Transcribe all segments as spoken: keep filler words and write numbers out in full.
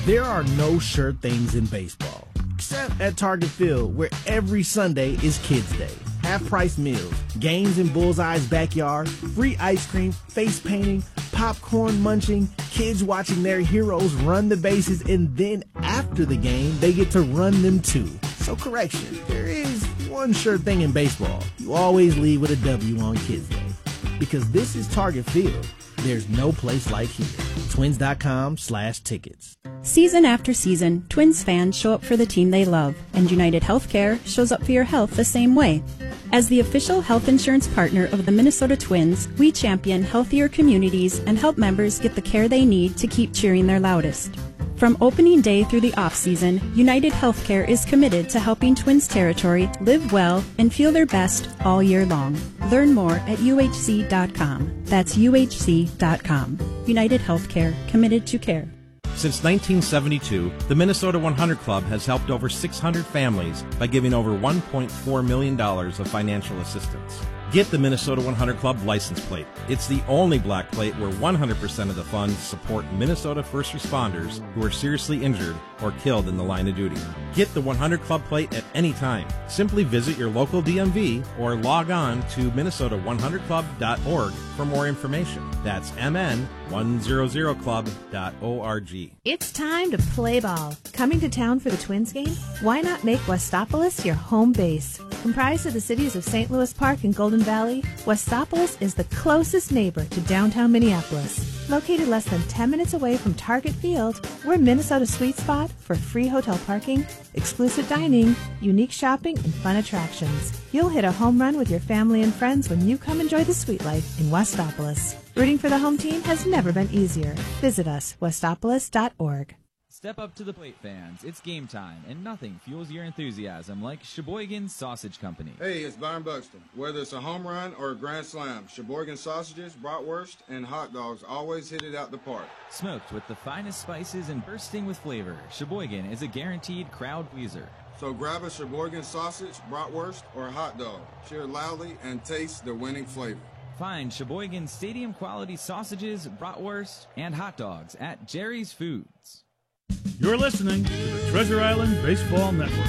There are no sure things in baseball, except at Target Field, where every Sunday is Kids Day. Half-price meals, games in Bullseye's backyard, free ice cream, face painting, popcorn munching, kids watching their heroes run the bases, and then after the game, they get to run them too. So correction, there is one sure thing in baseball. You always leave with a W on Kids Day. Because this is Target Field. There's no place like here. Twins.com slash tickets. Season after season, Twins fans show up for the team they love, and United Healthcare shows up for your health the same way. As the official health insurance partner of the Minnesota Twins, we champion healthier communities and help members get the care they need to keep cheering their loudest. From opening day through the off-season, United Healthcare is committed to helping Twins territory live well and feel their best all year long. Learn more at U H C dot com. That's U H C dot com. United Healthcare, committed to care. Since nineteen seventy-two, the Minnesota one hundred Club has helped over six hundred families by giving over one point four million dollars of financial assistance. Get the Minnesota one hundred Club license plate. It's the only black plate where one hundred percent of the funds support Minnesota first responders who are seriously injured or killed in the line of duty. Get the one hundred Club plate at any time. Simply visit your local D M V or log on to Minnesota one hundred club dot org for more information. That's M N one hundred club dot org. It's time to play ball. Coming to town for the Twins game? Why not make Westopolis your home base? Comprised of the cities of Saint Louis Park and Golden Valley, Westopolis is the closest neighbor to downtown Minneapolis. Located less than ten minutes away from Target Field, we're Minnesota's sweet spot for free hotel parking, exclusive dining, unique shopping, and fun attractions. You'll hit a home run with your family and friends when you come enjoy the sweet life in Westopolis. Rooting for the home team has never been easier. Visit us, westopolis dot org. Step up to the plate, fans. It's game time, and nothing fuels your enthusiasm like Sheboygan Sausage Company. Hey, it's Byron Buxton. Whether it's a home run or a grand slam, Sheboygan sausages, bratwurst, and hot dogs always hit it out the park. Smoked with the finest spices and bursting with flavor, Sheboygan is a guaranteed crowd pleaser. So grab a Sheboygan sausage, bratwurst, or hot dog. Cheer loudly and taste the winning flavor. Find Sheboygan Stadium quality sausages, bratwurst, and hot dogs at Jerry's Foods. You're listening to the Treasure Island Baseball Network.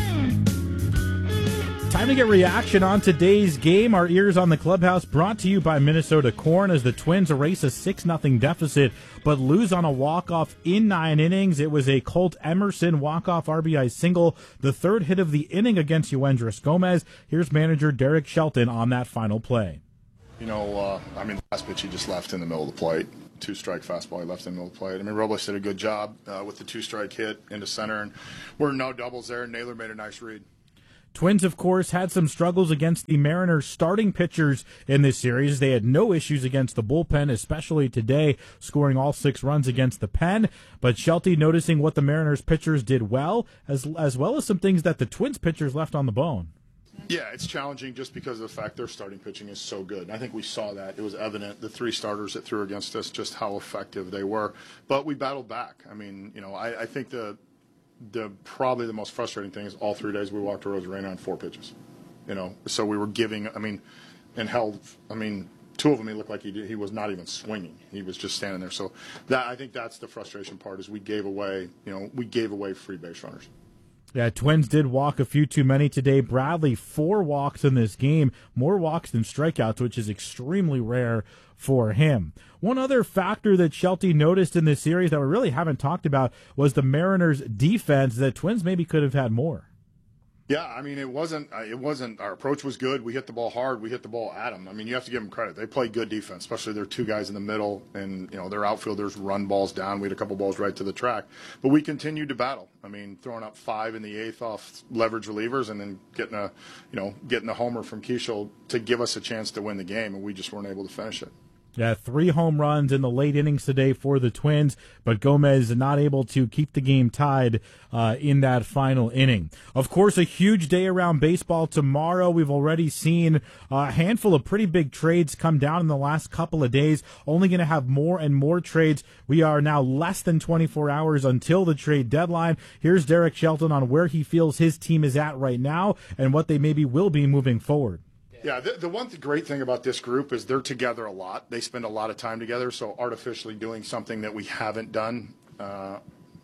Time to get reaction on today's game. Our ears on the clubhouse brought to you by Minnesota Corn as the Twins erase a six nothing deficit but lose on a walk-off in nine innings. It was a Colt Emerson walk-off R B I single, the third hit of the inning against Yuendris Gomez. Here's manager Derek Shelton on that final play. You know, uh, I mean, the last pitch he just left in the middle of the plate. Two-strike fastball he left in the middle of the plate. I mean, Robles did a good job uh, with the two-strike hit into center, and we're no doubles there. Naylor made a nice read. Twins, of course, had some struggles against the Mariners' starting pitchers in this series. They had no issues against the bullpen, especially today, scoring all six runs against the pen. But Shelty noticing what the Mariners' pitchers did well, as as well as some things that the Twins' pitchers left on the bone. Yeah, it's challenging just because of the fact their starting pitching is so good. And I think we saw that. It was evident, the three starters that threw against us, just how effective they were. But we battled back. I mean, you know, I, I think the the probably the most frustrating thing is all three days we walked to Rosarena on four pitches. You know, so we were giving, I mean, and held, I mean, two of them he looked like he did, he was not even swinging. He was just standing there. So that I think that's the frustration part is we gave away, you know, we gave away free base runners. Yeah, Twins did walk a few too many today. Bradley, four walks in this game, more walks than strikeouts, which is extremely rare for him. One other factor that Shelty noticed in this series that we really haven't talked about was the Mariners' defense, that Twins maybe could have had more. Yeah, I mean, it wasn't, it wasn't, our approach was good. We hit the ball hard. We hit the ball at them. I mean, you have to give them credit. They played good defense, especially their two guys in the middle, and, you know, their outfielders run balls down. We had a couple balls right to the track. But we continued to battle. I mean, throwing up five in the eighth off leverage relievers and then getting a, you know, getting a homer from Keishel to give us a chance to win the game, and we just weren't able to finish it. Yeah, three home runs in the late innings today for the Twins, but Gomez not able to keep the game tied uh, in that final inning. Of course, a huge day around baseball tomorrow. We've already seen a handful of pretty big trades come down in the last couple of days, only going to have more and more trades. We are now less than twenty-four hours until the trade deadline. Here's Derek Shelton on where he feels his team is at right now and what they maybe will be moving forward. Yeah, the, the one th- great thing about this group is they're together a lot. They spend a lot of time together, so artificially doing something that we haven't done, uh,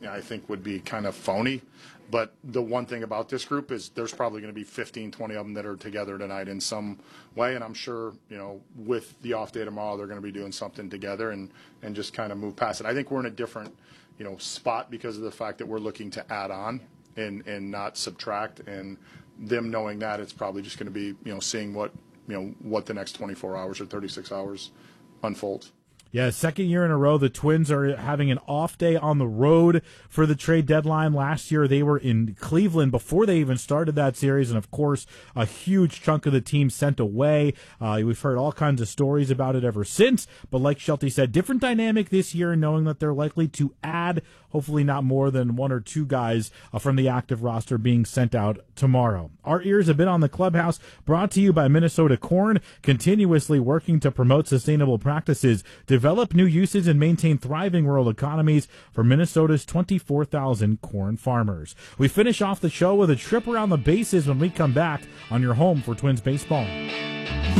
I think would be kind of phony. But the one thing about this group is there's probably going to be fifteen, twenty of them that are together tonight in some way. And I'm sure, you know, with the off day tomorrow, they're going to be doing something together and, and just kind of move past it. I think we're in a different, you know, spot because of the fact that we're looking to add on and, and not subtract. And them knowing that, it's probably just going to be, you know, seeing what, you know, what the next twenty-four hours or thirty-six hours unfolds. Yeah, second year in a row, the Twins are having an off day on the road for the trade deadline. Last year, they were in Cleveland before they even started that series, and of course, a huge chunk of the team sent away. Uh, we've heard all kinds of stories about it ever since, but like Shelty said, different dynamic this year, knowing that they're likely to add, hopefully not more than one or two guys uh, from the active roster being sent out tomorrow. Our ears have been on the Clubhouse, brought to you by Minnesota Corn, continuously working to promote sustainable practices, develop new uses, and maintain thriving rural economies for Minnesota's twenty-four thousand corn farmers. We finish off the show with a trip around the bases when we come back on your home for Twins baseball.